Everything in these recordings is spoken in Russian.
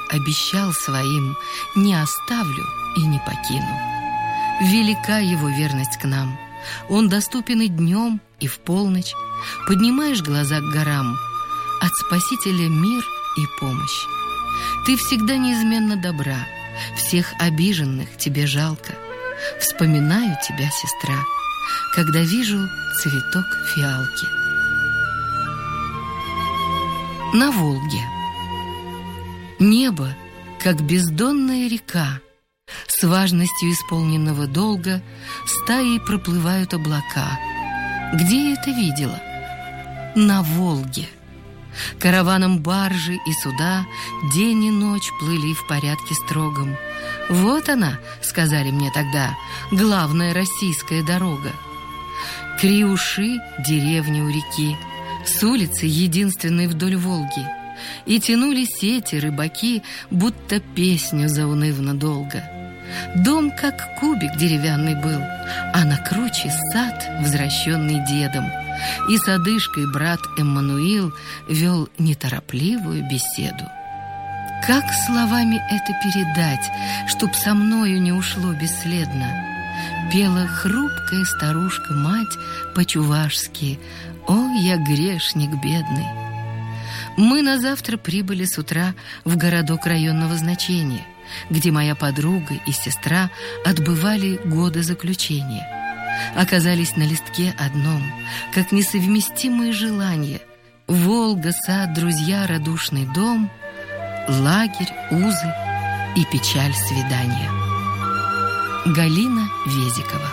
обещал своим: не оставлю и не покину. Велика его верность к нам. Он доступен и днем, и в полночь. Поднимаешь глаза к горам, от Спасителя мир и помощь. Ты всегда неизменно добра, всех обиженных тебе жалко. Вспоминаю тебя, сестра, когда вижу цветок фиалки. На Волге. Небо, как бездонная река, с важностью исполненного долга стаей проплывают облака. Где я это видела? На Волге. Караваном баржи и суда день и ночь плыли в порядке строгом. Вот она, сказали мне тогда, главная российская дорога. Криуши — деревня у реки, с улицы единственной вдоль Волги. И тянули сети рыбаки, будто песню заунывно долго. Дом как кубик деревянный был, а на круче сад, возвращенный дедом. И с одышкой брат Эммануил вел неторопливую беседу. Как словами это передать, чтоб со мною не ушло бесследно? Пела хрупкая старушка-мать по-чувашски: «О, я грешник бедный». Мы на завтра прибыли с утра в городок районного значения, где моя подруга и сестра отбывали годы заключения. Оказались на листке одном, как несовместимые желания: Волга, сад, друзья, радушный дом, лагерь, узы и печаль свидания. Галина Везикова.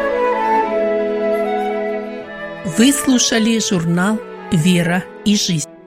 Вы слушали журнал «Вера и жизнь».